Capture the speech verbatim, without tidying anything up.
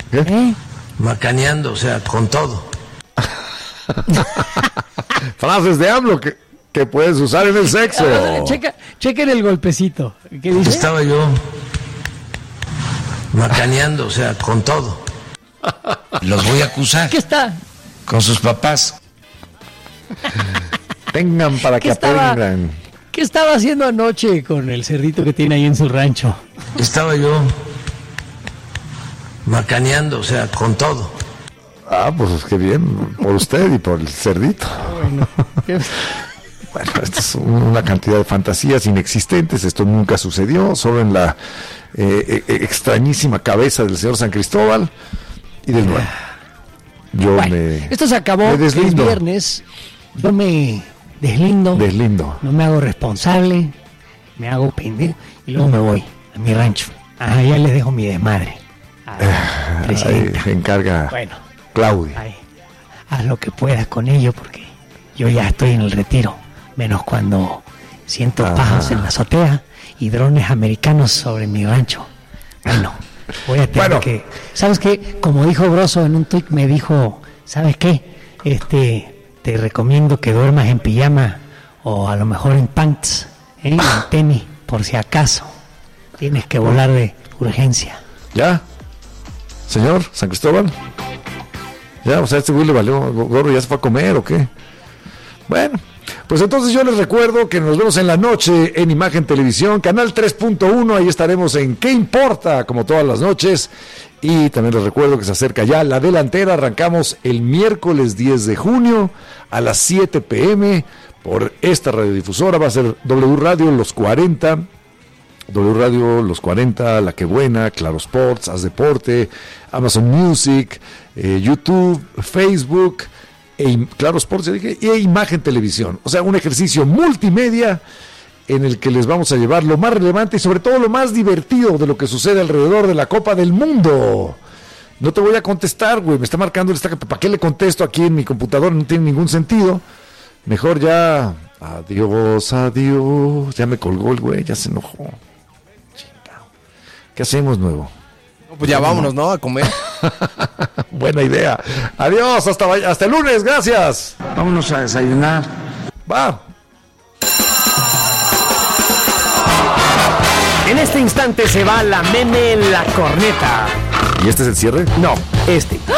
¿Qué? ¿Eh? Macaneando, o sea, con todo. Frases de AMLO que, que puedes usar en el sexo. Checa, chequen el golpecito. ¿Qué dice? Estaba yo macaneando, o sea, con todo. Los voy a acusar. ¿Qué está? Con sus papás. Tengan para ¿Qué que estaba, aprendan. ¿Qué estaba haciendo anoche con el cerdito que tiene ahí en su rancho? Estaba yo macaneando, o sea, con todo. Ah, pues qué bien, por usted y por el cerdito. Bueno, ¿qué? Bueno, esto es una cantidad de fantasías inexistentes, esto nunca sucedió, solo en la eh, eh, extrañísima cabeza del señor San Cristóbal y del nuevo. Yo Bueno, me... esto se acabó me el deslindo. viernes. Yo me deslindo. Deslindo. No me hago responsable. Me hago pendejo. Y luego me voy a mi rancho. Ah, ya les dejo mi desmadre. A la presidenta. Ahí encarga Bueno, Claudia. ahí, haz lo que puedas con ello porque yo ya estoy en el retiro. Menos cuando siento Ajá. pájaros en la azotea y drones americanos sobre mi rancho. Bueno, voy a tener Bueno. que... ¿Sabes qué? Como dijo Broso en un tuit, me dijo, ¿sabes qué? Este, te recomiendo que duermas en pijama o a lo mejor en pants, ¿eh? En tenis, por si acaso. Tienes que volar de urgencia. ¿Ya? Señor San Cristóbal. Ya, o sea, este güey le valió gorro, ya se fue a comer o qué. Bueno, pues entonces yo les recuerdo que nos vemos en la noche en Imagen Televisión, canal tres punto uno, ahí estaremos en ¿Qué importa? Como todas las noches. Y también les recuerdo que se acerca ya la delantera, arrancamos el miércoles diez de junio a las siete pm por esta radiodifusora, va a ser W Radio Los cuarenta, W Radio Los cuarenta, La Que Buena, Claro Sports, Haz Deporte, Amazon Music, eh, YouTube, Facebook, e, Claro Sports, ya dije, e Imagen Televisión. O sea, un ejercicio multimedia en el que les vamos a llevar lo más relevante y sobre todo lo más divertido de lo que sucede alrededor de la Copa del Mundo. No te voy a contestar, güey, me está marcando el estaca. ¿Para qué le contesto aquí en mi computadora? No tiene ningún sentido. Mejor ya, adiós, adiós. Ya me colgó el güey, ya se enojó. Chingado. ¿Qué hacemos, nuevo? No, pues ya vámonos, ¿no? A comer. Buena idea. Adiós, hasta, hasta el lunes, gracias. Vámonos a desayunar. Va. En este instante se va la meme en la corneta. ¿Y este es el cierre? No, este.